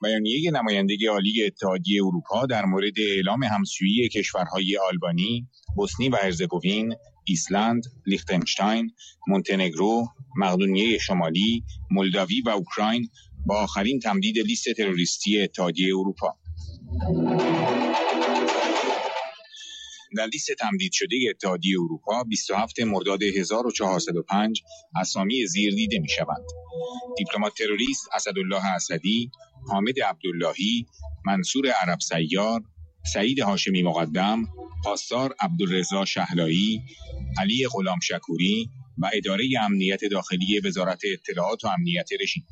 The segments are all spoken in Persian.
بیانیه نمایندگی عالی اتحادیه اروپا در مورد اعلام همسویی کشورهای آلبانی، بوسنی و هرزگوین، ایسلند، لیختنشتاین، مونتنگرو، مقدونیه شمالی، مولداوی و اوکراین با آخرین تمدید لیست تروریستی اتحادیه اروپا. در لیست تمدید شده اتحادیه اروپا 27 مرداد 1405 اسامی زیر دیده می شوند: دیپلمات تروریست اسدالله اسدی، حامد عبداللهی، منصور عرب سیار، سعید هاشمی مقدم، پاسدار عبدالرضا شهلایی، علی غلام شکوری و اداره امنیت داخلی وزارت اطلاعات و امنیت رژیم.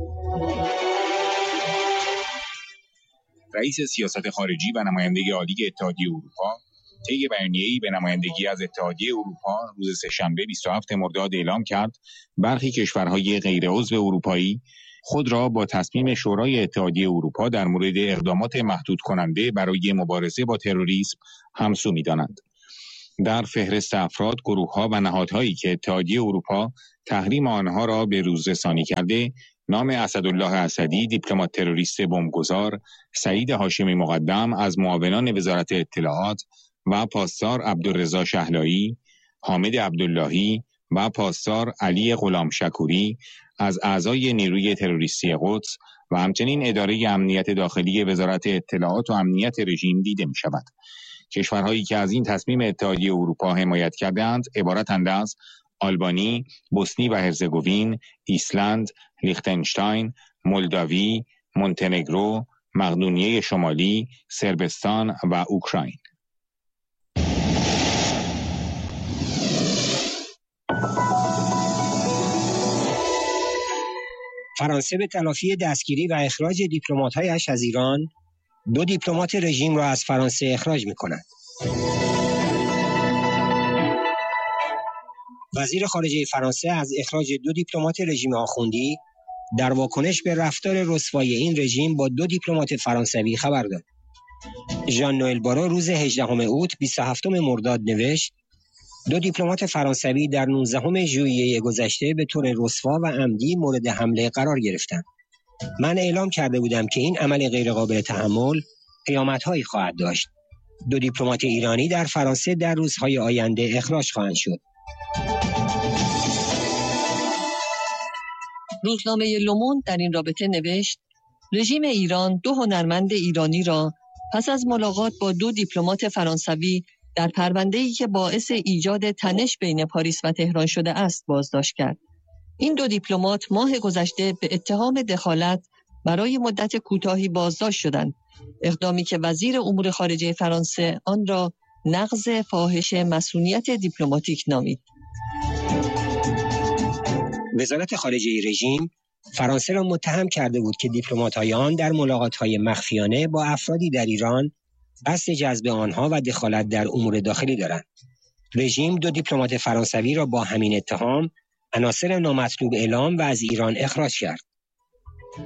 رئیس سیاست خارجی و نمایندگی عالی اتحادیه اروپا طی بیانیه‌ای به نمایندگی از اتحادیه اروپا روز سه‌شنبه 27 مرداد اعلام کرد برخی کشورهای غیر عضو اروپایی خود را با تصمیم شورای اتحادیه اروپا در مورد اقدامات محدود کننده برای مبارزه با تروریسم همسو می‌دانند. در فهرست افراد، گروه‌ها و نهادهایی که اتحادیه اروپا تحریم آنها را به روز رسانی کرده، نام اسدالله اسدی، دیپلمات تروریست بمبگذار، سعید هاشمی مقدم از معاونان وزارت اطلاعات و پاسدار عبدالرضا شهلایی، حامد عبداللهی و پاسدار علی غلام شکوری از اعضای نیروی تروریستی قدس و همچنین اداره امنیت داخلی وزارت اطلاعات و امنیت رژیم دیده می شود. کشورهایی که از این تصمیم اتحادیه اروپا حمایت کردند عبارتند از آلبانی، بوسنی و هرزگوین، ایسلند، لیختنشتاین، مولداوی، مونتنگرو، مقدونیه شمالی، صربستان و اوکراین. فرانسه به تلافی دستگیری و اخراج دیپلمات‌هایش از ایران، 2 دیپلمات رژیم را از فرانسه اخراج می‌کند. وزیر خارجه فرانسه از اخراج 2 دیپلمات رژیم آخوندی در واکنش به رفتار رسوای این رژیم با 2 دیپلمات فرانسوی خبر داد. ژان نوئل بارو روز 18 اوت 27 مرداد نوشت: 2 دیپلمات فرانسوی در 19 ژوئیه گذشته به طور رسوا و عمدی مورد حمله قرار گرفتند. من اعلام کرده بودم که این عمل غیرقابل تحمل پیامدهایی خواهد داشت. 2 دیپلمات ایرانی در فرانسه در روزهای آینده اخراج خواهند شد. روزنامه لوموند در این رابطه نوشت: رژیم ایران 2 هنرمند ایرانی را پس از ملاقات با 2 دیپلمات فرانسوی در پرونده‌ای که باعث ایجاد تنش بین پاریس و تهران شده است بازداشت کرد. این 2 دیپلمات ماه گذشته به اتهام دخالت برای مدت کوتاهی بازداشت شدند، اقدامی که وزیر امور خارجه فرانسه آن را نقض فاحش مصونیت دیپلماتیک نامید. وزارت خارجه رژیم فرانسه را متهم کرده بود که دیپلمات‌های آن در ملاقات‌های مخفیانه با افرادی در ایران قصد جذب آنها و دخالت در امور داخلی دارند. رژیم 2 دیپلمات فرانسوی را با همین اتهام عناصر نامطلوب اعلام و از ایران اخراج کرد.